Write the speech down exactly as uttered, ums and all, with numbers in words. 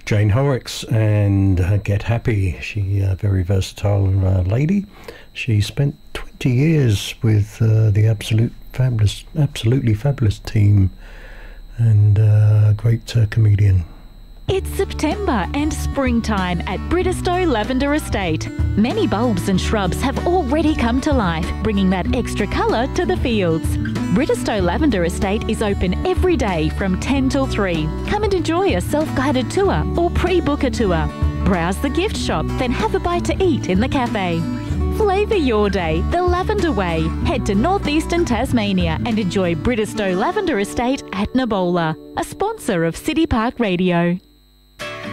Jane Horrocks and uh, Get Happy. She a uh, very versatile uh, lady. She spent twenty years with uh, the absolute fabulous, absolutely fabulous team, and uh, a great uh, comedian. It's September and springtime at Bridestow Lavender Estate. Many bulbs and shrubs have already come to life, bringing that extra colour to the fields. Bridestow Lavender Estate is open every day from ten till three. Come and enjoy a self-guided tour or pre-book a tour. Browse the gift shop, then have a bite to eat in the cafe. Flavour your day the Lavender way. Head to northeastern Tasmania and enjoy Bridestow Lavender Estate at Nabola, a sponsor of City Park Radio.